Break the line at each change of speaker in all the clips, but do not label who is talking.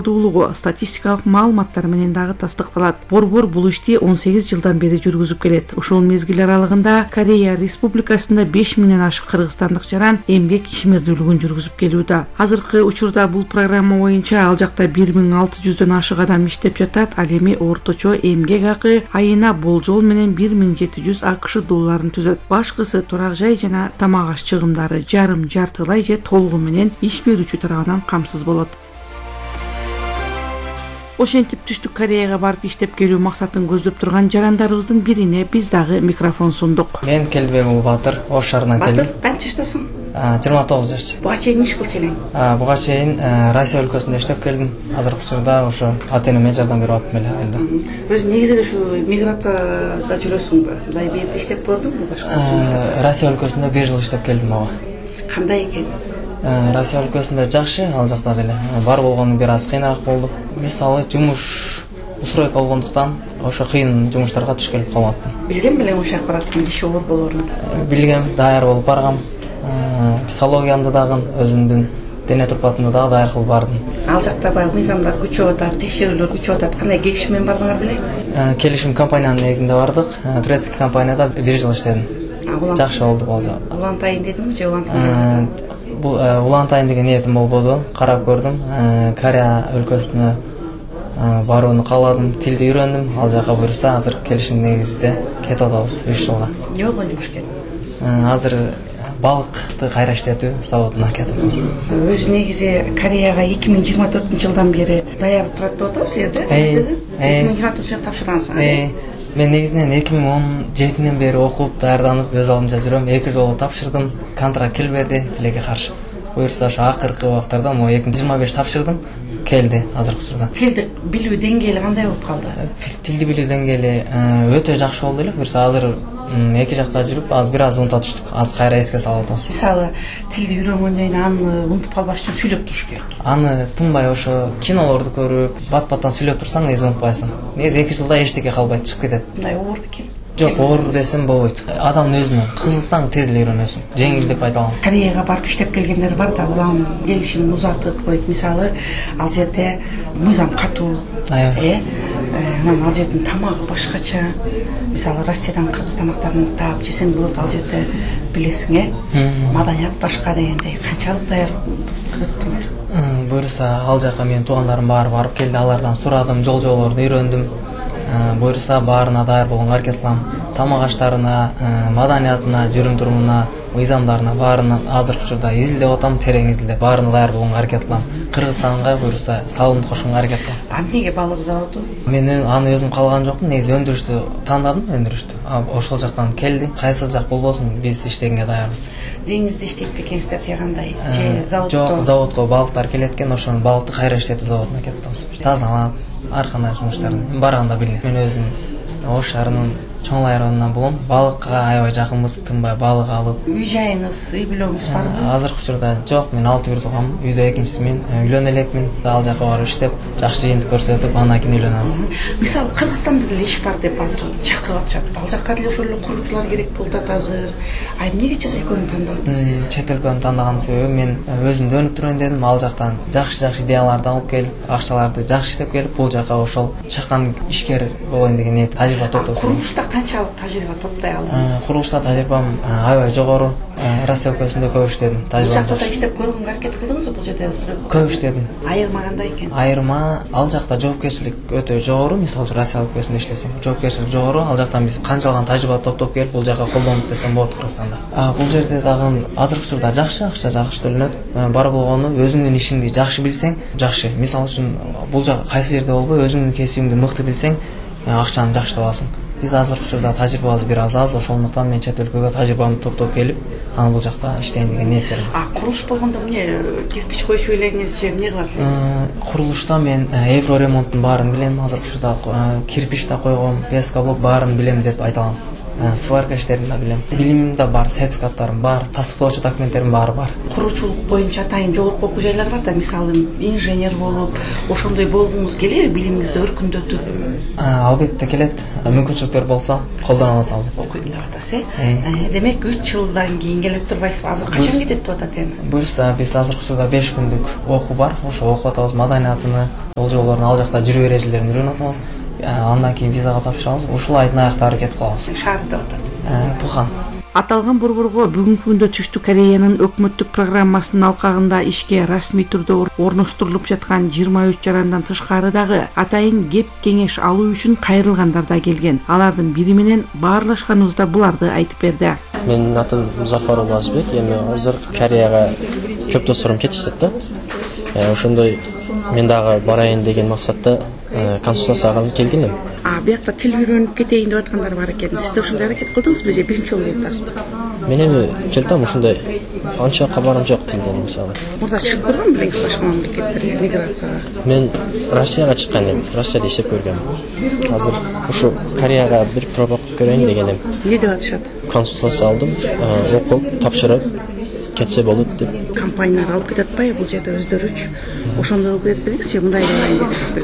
ордулугу статистикалык маалыматтар менен дагы тастыкталат. Борбор бул ишти 18 жылдан бери жүргүзүп келет. Ушул мезгил аралыгында Корея Республикасында 5000ден ашык кыргызстандык жаран эмгек ишмердүүлүгүн жүргүзүп келүүдө. Азыркы учурда бул программа боюнча ал жакта 1600дөн ашык адам иштеп жатат. Ал эми орточо эмгек акы айына болжол менен 1700 АКШ долларын түзөт. Башкысы турак жай жана тамак аш чыгымдары жарым жартылай же толугу менен иш берүүчү тарабынан камсыз болот. Ошентип Түштүк Кореяга барып иштеп келүү максатын көздөп турган жарандарыбыздын бирине биз дагы микрофон сундук.
Мен Келбек Батыр, Ош шаарынан келдим.
Канча жаштасың?
29 жаш.
Буга чейин иш кылчу элең?
Буга чейин Россия өлкөсүндө иштеп келдим. Азыркы учурда ошо ата-энеме жардам берип атам эле айылда.
Өзү негизи ушу миграцияда жүрөсүңбү? Мындай бир жерде иштеп көрдүңбү башка?
Россия өлкөсүндө 1 жыл иштеп келдим ага.
Кандай экен?
Россия өлкөсүндө жакшы, ал жакта деле. Бар болгону бир аз кыйыныраак болду. Мисалы, жумуш устройка болгондуктан ошо кыйын жумуштарга туш келип калмадым.
Билген белең ошол жака бараткан киши оор болорун?
Билгем, даяр болуп баргам. Психологиямды дагы, өзүмдүн дене турпатымды дагы даяр кылып бардым.
Ал жакта баягы мыйзамдар күчөп атат, текшерүүлөр күчөп атат. Кандай келишим менен бардыңар белең?
Келишим компаниянын негизинде бардык. Турецкий компанияда 1 жыл иштедим. Жакшы болду болжо.
Улантайын дедимби же улантайын?
Улантайын деген ниетим болбоду. Карап көрдүм. Корея өлкөсүнө барууну кааладым, тилди үйрөндүм. Ал жака буюрса, азыр келишим негизинде кетип атабыз 3 жылга.
Не болгон жумуш экен?
Азыр балыкты кайра иштетүү заводуна кетип атабыз.
Өзү негизи Кореяга 2024-жылдан бери даяр турат деп атасыз эле, 2024-жылы тапшыргансың.
Мен негизинен 2017-ден бери окуп, даярданып, өз алдымча жүрөм. 2 жолу тапшырдым, контракт келбеди, тилекке каршы. Буюрса ошо акыркы убактарда 2025 тапшырдым, келди азыркы учурда.
Тилди билүү деңгээли кандай болуп калды?
Тилди билүү деңгээли өтө жакшы болду эле. Буюрса азыр эки жакта жүрүп, аз бир аз унута түштүк. Аз кайра эске салып атабыз.
Мисалы, тилди үйрөнгөндөн кийин аны унутуп калбаш үчүн сүйлөп туруш керек.
Аны тынбай ошо кинолорду көрүп, бат-баттан сүйлөп турсаң, негизи унутпайсың. Негизи 2 жылда эчтеке калбайт, чыгып кетет.
Мындай оор бекен?
Жок, оор десем болбойт. Адамдын өзүнө кызыксаң тез эле үйрөнөсүң. Жеңил деп айта алам.
Кореяга барып иштеп келгендер бар да, улам келишимин узартып коюп. Мисалы, ал жерде мыйзам катуу. Анан ал жердин тамагы башкача. Мисалы, Россиядан кыргыз тамактарын таап жесең болот, ал жерде билесиң, маданият башка дегендей. Канчалык даяр көрөттүңөр?
Буюрса, ал жака менин туугандарым баары барып келди, алардан сурадым, жол-жолорду үйрөндүм. Буюрса, баарына даяр болгонго аракет кылам. Тамак аштарына, маданиятына, жүрүм-турумуна, мыйзамдарына баарына азыркы учурда изилдеп атам, терең изилдеп, баарына даяр болгонго аракет кылам. Кыргызстанга буюрса, салымды кошконго аракет кылам.
Эмнеге балык заводу?
Мен аны өзүм калган жокмун, негизи өндүрүштү тандадым, өндүрүштү. Ошол жактан келди. Кайсы жак болбосун, биз иштегенге даярбыз.
Деңизде иштеп бекенсиздер же кандай? Же заводдо?
Жок, заводко балыктар келет экен, ошонун балыкты кайра иштетүү заводуна кетип атабыз. Тазалап, ар кандай жумуштарын барганда билинет. Мен өзүм Ош шаарынын чоң районунан болом. Балыкка аябай жакынбыз, тынбай балык алып.
Үй жайыңыз, үй бүлөгүңүз барбы?
Азыркы учурда жок, мен 6 бир туугам, үйдө экинчиси мен, үйлөнө элекмин. Ал жака барып иштеп, жакшы жыйынтык көрсөтүп, андан кийин үйлөнөбүз.
Мисалы, Кыргызстанда деле иш бар деп азыр чакырып атышат. Ал жакка деле ошол эле куручулар керек болуп атат азыр. Эмнеге чет өлкөнү тандадыңыз?
Чет өлкөнү тандаган себеби мен өзүмдү өнүк турайын дедим. Ал жактан жакшы идеяларды алып келип, акчаларды жакшы иштеп келип, бул жака ошол чыккан ишкер болоюн деген ниет, тажрыйба топтоп.
Курулушта канчалык тажрыйба топтой алдыңыз?
Курулушта тажрыйбам аябай жогору. Россия өлкөсүндө көп иштедим.
Бул жакта иштеп көргөнгө аракет кылдыңызбы бул жерде?
Көп иштедим.
Айырма кандай экен?
Айырма, ал жакта жоопкерчилик өтө жогору. Мисалы, Россия өлкөсүндө иштесең, жоопкерчилик жогору. Ал жактан биз канчалган тажрыйба топтоп келип, бул жака колдондук десем болот Кыргызстанда. Бул жерде дагы азыркы учурда жакшы, акча жакшы төлөнөт. Бар болгону өзүңдүн ишиңди жакшы билсең, жакшы. Мисалы үчүн, бул жака кайсы жерде болбой, өзүңдүн кесибиңди мыкты билсең, акчаны жакшы табасың. Биз азыркы учурда тажрыйбабыз бир аз, ошондуктан мен чет өлкөгө тажрыйбамды топтоп келип, анан бул жакта иштейин деген ниеттер.
Курулуш болгондо эмне кирпич коюшу элеңиз же эмне кылат элеңиз?
Курулушта мен Евро ремонттун баарын билем. Азыркы учурда кирпич да койгом, песка блок баарын билем деп айта алам. сварка иштерин да билем. Билимим да бар, сертификаттарым бар, тастыктоочу документтерим баары бар.
Куруучулук боюнча атайын жогорку окуу жайлар бар да, мисалы инженер болуп, ошондой болгуңуз келеби, билимиңизди өркүндөтүп?
Албетте келет. Мүмкүнчүлүктөр болсо колдоно аласыз албетте.
Окуйм деп атасыз, Демек 3 жылдан кийин келип турбайсызбы? Азыр качан кетет деп атат эми?
Буюрса, биз азыркы учурда 5 күндүк окуу бар. Ошо окуп атабыз, маданиятыны, болжолорун, ал жакта жүрүү эрежелерин үйрөнүп атабыз. Андан кийин визага тапшырабыз. Ушул айдын аягында кетип калабыз.
Шаар деп атат.
Пухан.
Аталган борборго бүгүнкү күндө Түштүк Кореянын өкмөттүк программасынын алкагында ишке расмий түрдө орноштурулуп жаткан 23 жарандан тышкары дагы атайын кеп кеңеш алуу үчүн кайрылгандар да келген. Алардын бири менен баарлашканыбызда буларды айтып берди.
Менин атым Музафар Азбек. Эми азыр Кореяга көп досторум кетишет да. Ошондой мен дагы барайын деген максатта консультацияга келгенмин.
Биякта тил үйрөнүп кетейин деп аткандар бар экен. Сиз да ошондой аракет кылдыңызбы же биринчи жолу келиптирсизби?
Мен эми келдим, ошондой анча кабарым жок тилден мисалы.
Мурда чыгып көргөн белеңиз башка мамлекеттерге миграцияга?
Мен Россияга чыккан элем, Россияда иштеп көргөм. Азыр ушу Кореяга бир проба кылып көрөйүн дегеним.
Эмне деп атышат?
Консультация алдым, окуп, тапшырып кетсе болот деп.
Компаниялар алып кетет атпайбы бул жерде өздөрүчү? Ошондой алып кетет белеңиз же мындай барайын дедиңизби?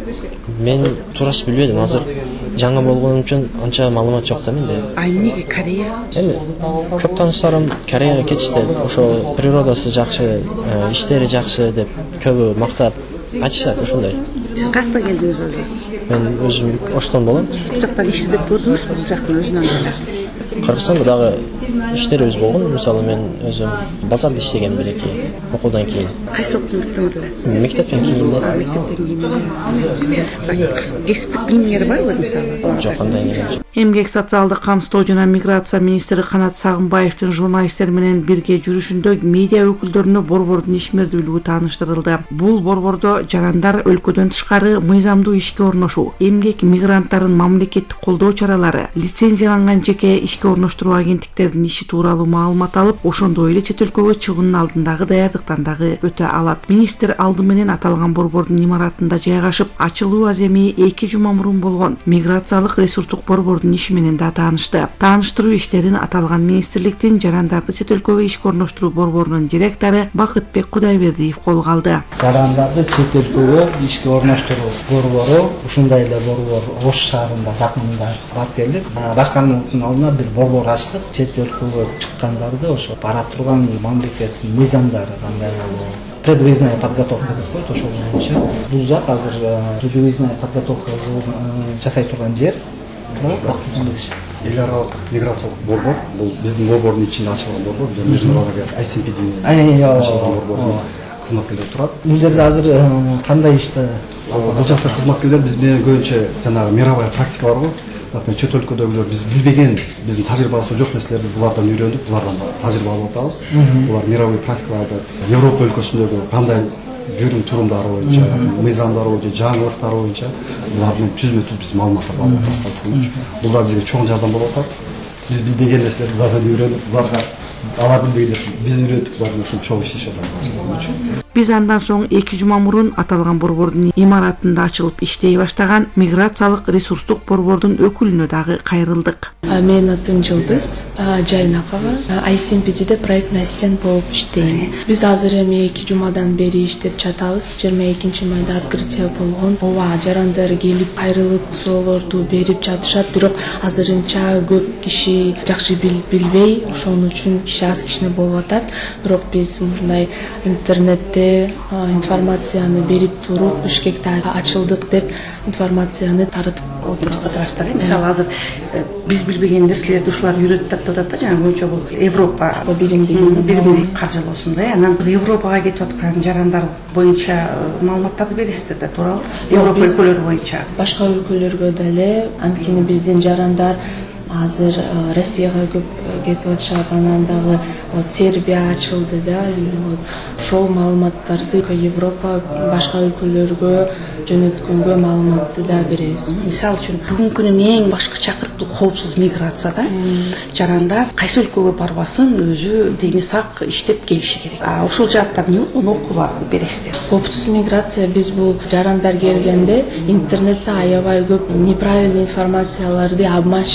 Мен туурасы билбедим, азыр жаңы болгон үчүн анча маалымат жок да менде.
Эмнеге Корея?
Эми көп тааныштарым Кореяга кетишти. Ошо природасы жакшы, иштери жакшы деп көбү мактап айтышат ошондой.
Сиз каяктан келдиңиз өзү?
Мен өзүм Оштон болом.
Бул жактан иш издеп көрдүңүзбү? Бул жактын өзүнөн эле.
Кыргызстанда дагы иштерибиз болгон. Мисалы мен өзүм базарда иштегем бирки окуудан кийин.
Кайсы окууну бүттүңүздөр?
Мектептен кийин эле.
Мектептен кийин. Кесиптик билимиңер барбы мисалы?
Жок, андай неме жок.
Эмгек социалдык камсыздоо жана миграция министри Канат Сагынбаевдин журналисттер менен бирге жүрүшүндө медиа өкүлдөрүнө борбордун ишмердүүлүгү тааныштырылды. Бул борбордо жарандар өлкөдөн тышкары мыйзамдуу ишке орношуу, эмгек мигранттарын мамлекеттик колдоо чаралары, лицензияланган жеке ишке орноштуруу агенттиктердин иши тууралуу маалымат алып, ошондой эле чет өлкөгө чыгуунун алдындагы даярдыктан дагы өтө алат. Министр алды менен аталган борбордун имаратында жайгашып, ачылуу аз эми 2 жума мурун болгон миграциялык ресурстук борбордун иши менен да таанышты. Тааныштыруу иштерин аталган министрликтин жарандарды чет өлкөгө ишке орноштуруу борборунун директору Бакытбек Кудайбердиев колго алды.
Жарандарды чет өлкөгө ишке орноштуруу борбору ушундай эле борбор Ош шаарында жакында барып келдик. Башкармалыктын алдына бир борбор ачтык. Чет өлкөгө чыккандарды ошо бара турган мамлекеттин мыйзамдары кандай болуу, предвыездная подготовка деп коет, ошол боюнча. Бул жак азыр предвыездная подготовка жасай турган жер.
Эл аралык миграциялык борбор, бул биздин борбордун ичинде ачылган борбор, международный ICMPD борбордун кызматкерлери турат.
Бул жерде азыр кандай иште?
Бул жакта кызматкерлер биз менен көбүнчө жанагы мировая практика бар го. Чет өлкөдөгүлөр биз билбеген, биздин тажрыйбасы жок нерселерди булардан үйрөнүп, булардан тажрыйба алып атабыз. Булар мировой практикаларды Европа өлкөсүндөгү кандай жүрүм турумдары боюнча, мыйзамдары боюнча, жаңылыктары боюнча булардын түзмө-түз биз маалыматтарды алып атабыз. Бул да бизге чоң жардам болуп атат. Биз билбеген нерселерди булардан үйрөнүп, буларга алар билбеген нерселерди биз үйрөтүп, булардан ушул чоң иш иштеп атабыз.
Биз андан соң 2 жума мурун аталган борбордун имаратында ачылып иштей баштаган миграциялык ресурстук борбордун өкүлүнө дагы кайрылдык.
Менин атым Жылдыз Жайнакова. ICMPD'де проектный ассистент болуп иштейм. Биз азыр эми 2 жумадан бери иштеп жатабыз. 22 майда открытие болгон. Ооба, жарандар келип кайрылып суроолорду берип жатышат, бирок азырынча көп киши жакшы билбей, ошон үчүн киши аз кичине болуп атат. Бирок биз мындай интернетте информацияны берип туруп, Бишкекте ачылдык деп информацияны таратып отурабыз.
Мисалы азыр биз билбеген нерселерди ушулар үйрөтүп деп атат да, жана боюнча бул Европа биримдик каржылоосунда, анан Европага кетип аткан жарандар боюнча маалыматтарды бересиздер да, туурабы? Европа өлкөлөрү боюнча.
Башка өлкөлөргө деле, анткени биздин жарандар азыр Россияга көп кетип атышат, анан дагы Сербия ачылды да, ошол маалыматтарды Европа башка өлкөлөргө жөнөткөнгө маалыматты да беребиз.
Мисалы үчүн бүгүнкү күнүн эң башкы чакырык бул коопсуз миграция да. Жарандар кайсы өлкөгө барбасын өзү дени сак иштеп келиши керек. Ошол жааттан эмне окууларды бересиздер?
Коопсуз миграция биз бул жарандар келгенде интернетте аябай көп неправильный информацияларды обманщиктер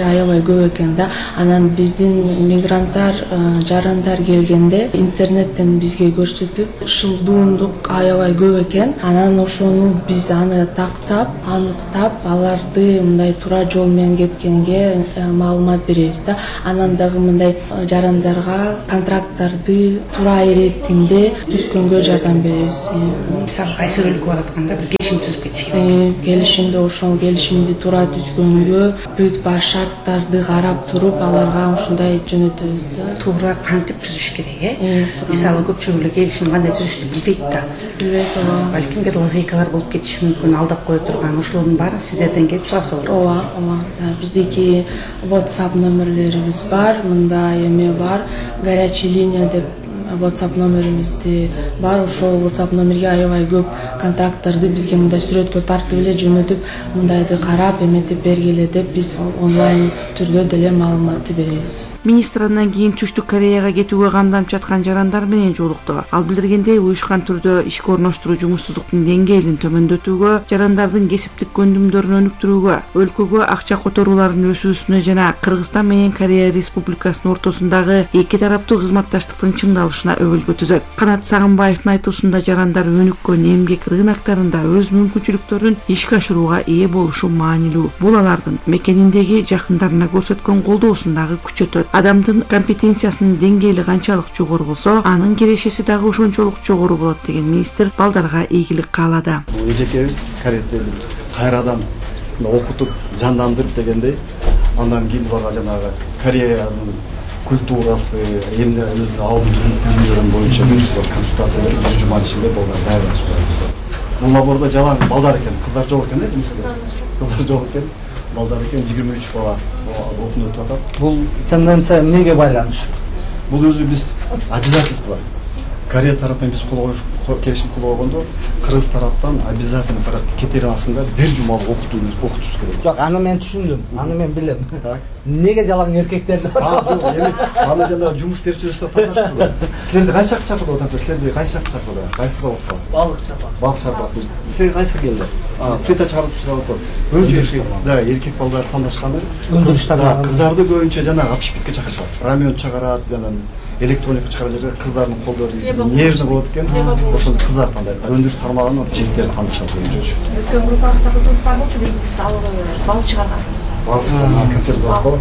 аябай көп экен да. Анан биздин мигранттар, жарандар келгенде интернеттен бизге көрсөтүп, шылдуундук аябай көп экен. Анан ошону биз аны тактап, аныктап, аларды мындай туура жол менен кеткенге маалымат беребиз да. Анан дагы мындай жарандарга контракттарды туура иретинде түзгөнгө жардам беребиз.
Мисалы кайсы өлкөгө баратканда бир келишим түзүп кетиш керек.
Келишимди ошол келишимди туура түзгөнгө бүт бар шарттарды карап туруп, аларга ушундай жөнөтөбүз да.
Туура кантип түзүш керек, Мисалы көпчүлүк эле келишим кандай түзүштү билбейт да.
Билбейт, ооба.
Балким бир лазейкалар болуп кетиши мүмкүн, алдап кое турган. Ошолордун баарын сиздерден келип сураса болот.
Ооба. Биздики WhatsApp номерлерибиз бар, мында эме бар, горячая линия деп WhatsApp номерибизди бар. Ошол WhatsApp номерге аябай көп контракттарды бизге мындай сүрөткө тартып эле жөнөтүп, мындайды карап, эметип бергиле деп биз онлайн түрдө деле маалыматты беребиз.
Министр андан кийин Түштүк Кореяга кетүүгө камданып жаткан жарандар менен жолукту. Ал билдиргендей, уюшкан түрдө ишке орноштуруу жумушсуздуктун деңгээлин төмөндөтүүгө, жарандардын кесиптик көндүмдөрүн өнүктүрүүгө, өлкөгө акча которуулардын өсүүсүнө жана Кыргызстан менен Корея Республикасынын ортосундагы эки тараптуу кызматташтыктын чыңдалышына өбөлгө түзөт. Канат Сагынбаевдин айтуусунда жарандар өнүккөн эмгек рыноктарында өз мүмкүнчүлүктөрүн ишке ашырууга ээ болушу маанилүү. Бул алардын мекениндеги жакындарына көрсөткөн колдоосун дагы күчөтөт. Адамдын компетенциясынын деңгээли канчалык жогору болсо, анын кирешеси дагы ошончолук жогору болот деген министр балдарга ийгилик каалады.
Эжекебиз Корея кайрадан окутуп жандандырып дегендей, андан кийин буларга жанагы Кореянын культурасы, эмне өзүнүн алып жүрүмдөрү боюнча консультация берип, бир жума ичинде болгон даярдык сүрөбүз. Бул лабордо жалаң балдар экен, кыздар жок экен да, кыздар жок экен. Балдар экен 23 бала окуп өтүп атат.
Бул тенденция эмнеге байланыштуу?
Бул өзү биз обязательство. Корея тараптан биз келишим кылып алгондо, Кыргыз тараптан обязательно кетерасында бир жумалык окутуш керек.
Жок, аны мен түшүндүм, аны мен билем. Неге жалаң эркектерди?
Жок, эми аны жана жумуш берүүчүсү таташтыруу. Силерди кайсы жакка чакырып атат? Силерди кайсы жакка чакырды? Кайсы заводко?
Балык чапасы.
Балык чапасы. Силер кайсы келди? Плита чыгарып заводко. Көбүнчө эркек, да, эркек балдар тандашканы. Кыздарды көбүнчө жана общепитке чакырышат. Рамен чыгарат, жана электроника чыгарат жерде кыздардын колдору нежный болот экен. Ошол кыздар тандайт. Өндүрүш тармагынын жигиттери тандашат көбүнчө.
Өткөн группабызда кызыбыз бар болчу, биз алып балык чыгарган.
Балык чыгарган консерв заводко.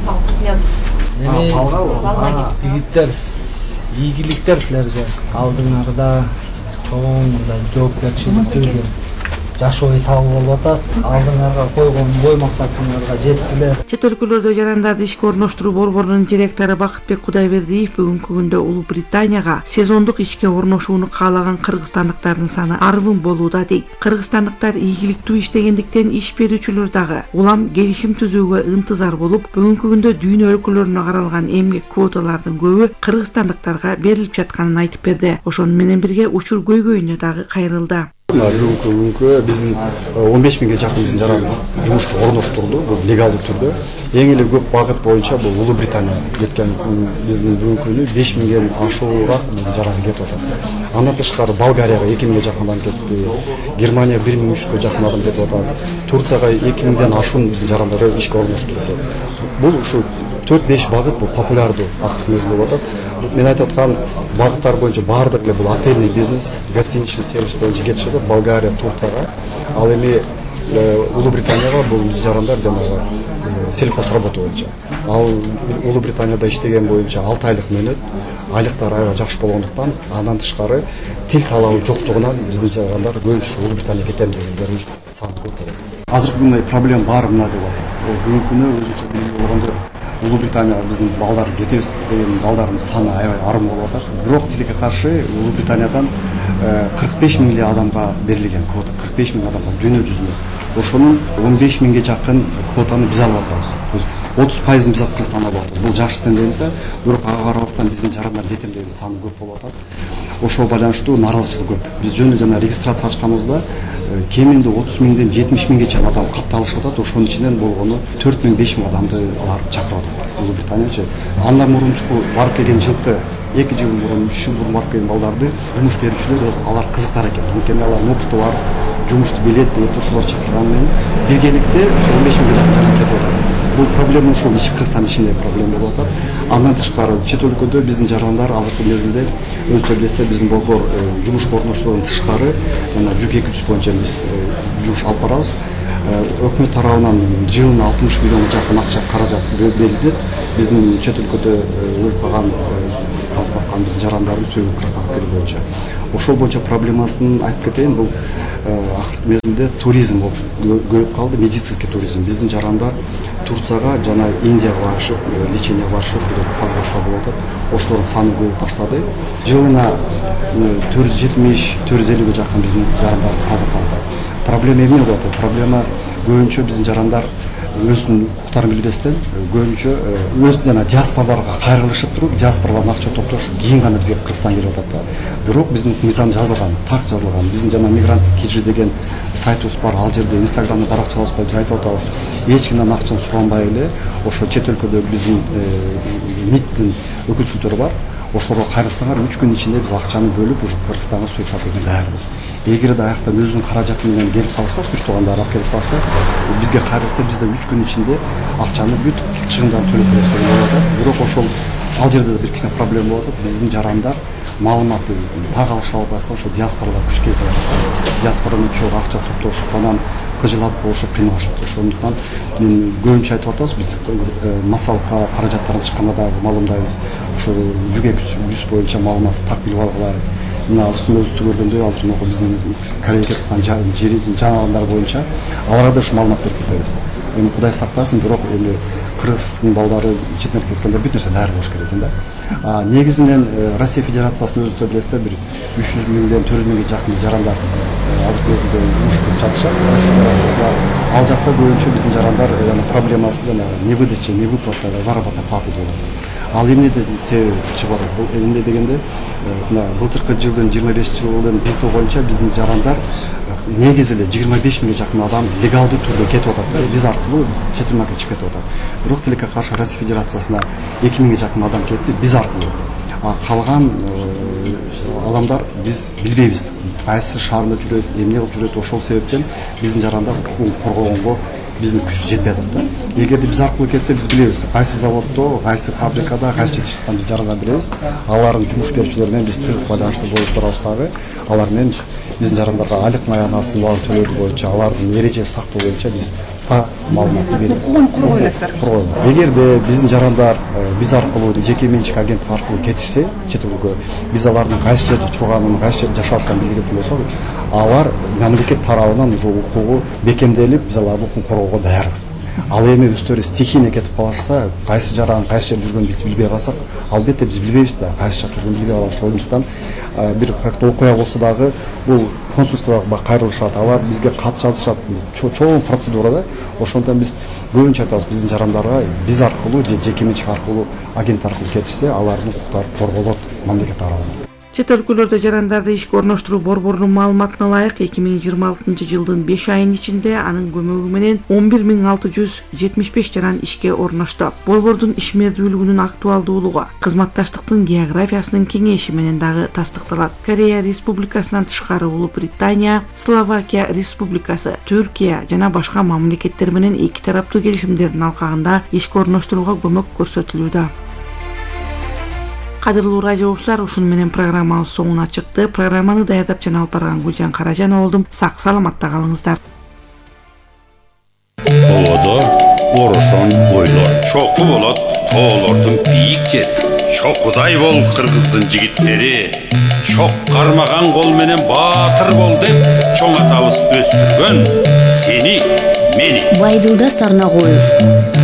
Жигиттер, ийгиликтер силерге алдыңарда чоң мындай жоопкерчилик берген жаш ой табуу болуп атат. Алдыңарга койгон бой максатыңарга жеткиле.
Чет өлкөлөрдө жарандарды ишке орноштуруу борборунун директору Бакытбек Кудайбердиев бүгүнкү күндө Улуу Британияга сезондук ишке орношууну каалаган кыргызстандыктардын саны арвын болууда дейт. Кыргызстандыктар ийгиликтүү иштегендиктен иш берүүчүлөр дагы улам келишим түзүүгө ынтызар болуп, бүгүнкү күндө дүйнө өлкөлөрүнө каралган эмгек квоталардын көбү кыргызстандыктарга берилип жатканын айтып берди. Ошону менен бирге учур көйгөйүнө дагы кайрылды.
Бүгүнкү биздин 15 миңге жакын биздин жаран жумушка орноштурулду, бул легалдуу түрдө. Эң эле көп багыт боюнча бул Улуу Британия кеткен. Биздин бүгүнкү күнү 5 миңден ашуураак биздин жаран кетип атат. Андан тышкары Болгарияга 2 миңге жакын адам кетти. Германия 1300га жакын адам кетип атат. Турцияга 2 миңден ашуун биздин жарандар ишке орноштурулду. Бул ушу 4-5 багыт бул популярдуу акыркы мезгилде болуп атат. Мен айтып аткан багыттар боюнча баардык эле бул отельный бизнес, гостиничный сервис боюнча кетишет. Болгария, Турцияга, ал эми Улуу Британияга бул биз жарандар жанагы сельхозработа боюнча. Ал Улуу Британияда иштеген боюнча 6 айлык мөөнөт, айлыктар аябай жакшы болгондуктан, андан тышкары тил талабы жоктугунан биздин жарандар көбүнчө Улуу Британияга кетем дегендердин саны көп болот. Азыркы күндө проблема бар мына деп атат. Бүгүнкү күнү өзү болгондо Улуу Британияга биздин балдар кетебиз деген балдардын саны аябай арым болуп атат. Бирок тилекке каршы Улуу Британиядан 45 миңдей адамга берилген квота, 45 миң адамга дүйнө жүзүндө. Ошонун 15 миңге жакын квотаны биз алып атабыз. 30% биз Кыргызстандан алып атабыз. Бул жакшы тенденция, бирок ага карабастан биздин жарандар кетем деген саны көп болуп атат. Ошого байланыштуу нааразычылык көп. Биз жөнүндө жана регистрация ачканыбызда кеминде 30 миңден 70 миңге чейин адам катталышып атат. Ошонун ичинен болгону 4 миң 5 миң адамды алар чакырып атат. Улуу Британиячы. Андан мурунчу барып келген жылкы 2 жыл мурун, 3 жыл мурун барып келген балдарды жумуш берүүчүлөр алар кызыктар экен. Анткени алар опыты бар, жумушту билет деп ошолор чакырган менен биргеликте 15 миңге жакын жаран кетип атат. Бул проблема ушул ички Кыргызстан ичинде проблема болуп атат. Андан тышкары чет өлкөдө биздин жарандар азыркы мезгилде өзүңүздөр билесиздер биздин борбор жумушка орноштуруудан тышкары жана жүк экинчи боюнча биз жумуш алып барабыз. Өкмөт тарабынан жылына 60 миллионго жакын акча каражат берилет. Биздин чет өлкөдө өлүп калган казып аткан биздин жарандардын сөөгү Кыргызстанга келүү боюнча. Ошол боюнча проблемасын айтып кетейин. Бул акыркы мезгилде туризм көбөйүп калды, медицинский туризм. Биздин жарандар Турцияга жана Индияга барышып, лечение барышып, казып аткан болуп атат. Ошолордун саны көбөйүп баштады. Жылына 470-450ге жакын биздин жарандар казып атат. Проблема эмне болуп атат? Проблема көбүнчө биздин жарандар өзүнүн укуктарын билбестен көбүнчө өз жана диаспораларга кайрылышып туруп, диаспоралардан акча топтошуп, кийин гана бизге Кыргызстанга келип атат да. Бирок биздин мыйзам жазылган, так жазылган. Биздин жана мигрант кижи деген сайтыбыз бар, ал жерде Инстаграмда баракчалабыз бар, биз айтып атабыз. Эч кимден акчаны суранбай эле, ошо чет өлкөдө биздин МИДтин өкүлчүлөрү бар. Ошолорго кайрылсаңар 3 күн ичинде биз акчаны бөлүп, уже Кыргызстанга суйуп берген даярбыз. Эгерде аяктан өзүнүн каражаты менен келип калса, тур туугандар алып келип калса, бизге кайрылса, биз да 3 күн ичинде акчаны бүт чыгымдарын төлөп беребиз деп ойлоп. Бирок ошол ал жерде да бир кичине проблема болуп атат. Биздин жарандар маалыматты так алыша албастан ошо диаспорага күч кетип атат. Диаспорадан чогуу акча топтошуп, анан кыжылап болушу кыйналышат. Ошондуктан мен көбүнчө айтып атабыз, биз масалыкка каражаттарын чыкканда да маалымдайбыз. Ошо жүк 100 боюнча маалыматты так билип алгыла. Мына азыркы өзү көргөндөй, азыр могу биздин Кореяга кеткан жанагандар боюнча аларга да ушу маалымат берип кетебиз. Эми Кудай сактасын, бирок эми Кыргыздын балдары чет элге кеткенде бүт нерсе даяр болуш керек экен да. Негизинен Россия Федерациясынын өзү билесиздер, бир 300 миңден 400 миңге жакын жарандар азыркы мезгилде жумуш кылып жатышат. Россия Федерациясында ал жакта көбүнчө биздин жарандар проблемасы жана не выдача, не выплата заработной платы деп атат. Ал эмнеде себеби чыгып атат? Бул эмне дегенде, мына былтыркы жылдын 25-жылдын бюджети боюнча биздин жарандар негизи эле 25 миңге жакын адам легалдуу түрдө кетип атат. Биз аркылуу чет элге чыгып кетип атат. Бирок тилекке каршы Россия Федерациясына 2 миңге жакын адам кетти, биз аркылуу. Калган адамдар биз билбейбиз. Кайсы шаарда жүрөт, эмне кылып жүрөт, ошол себептен биздин жарандар укугун коргогонго биздин күч жетпей атат да. Эгерде биз аркылуу кетсе, биз билебиз. Кайсы заводдо, кайсы фабрикада, кайсы жетишип аткан биз жарандар билебиз. Алардын жумуш берүүчүлөрү менен биз тыгыз байланышта болуп турабыз дагы. Алар менен биздин жарандарга айлык маянасы төлөө боюнча, алардын эрежеси сактоо боюнча биз маалыматты берип койгуйласыздар. Эгерде биздин жарандар биз аркылуу жеке менчик агенттик аркылуу кетишсе, чет элге, биз алардын кайсы жерде турганын, кайсы жерде жашап атканын билген болсок, алар мамлекет тарабынан уже укугу бекемделип, биз алардын укугун коргоого даярбыз. Ал эми өздөрү стихийно кетип калышса, кайсы жаран, кайсы жерде жүргөнүн биз билбей калсак, албетте биз билбейбиз да, кайсы жакта жүргөнүн билбей калабыз. Ошондуктан бир катты окуя болсо дагы бул консульствага кайрылышат, алар бизге кат жазышат, чоң процедура да. Ошондон биз көбүнчө айтабыз, биздин жарандарга биз аркылуу же жеке менчик аркылуу агент аркылуу кетишсе, алардын укуктары корголот мамлекет тарабынан.
Чет өлкөлөрдө жарандарды ишке орноштуруу борборунун маалыматына ылайык 2026 жылдын 5 айынын ичинде анын көмөгү менен 11675 жаран ишке орношту. Борбордун ишмердүүлүгүнүн актуалдуулугу кызматташтыктын географиясынын кеңейиши менен дагы тастыкталат. Корея Республикасынан тышкары Улуу Британия, Словакия Республикасы, Түркия жана башка мамлекеттер менен эки тараптуу келишимдердин алкагында ишке орноштурууга көмөк көрсөтүлүүдө. Кадырлуу радио угуучулар, ушуну менен программабыз соңуна чыкты. Программаны даярдап жана алып барган Гүлжан Каражан болдум. Сак саламатта калыңыздар.
Оодо орошон бойлор чоку болот, тоолордун бийик жери. Чокудай бол кыргыздын жигиттери, чок кармаган кол менен баатыр бол деп чоң атабыз өстүргөн сени, мени. Байдылда Сарнагоев.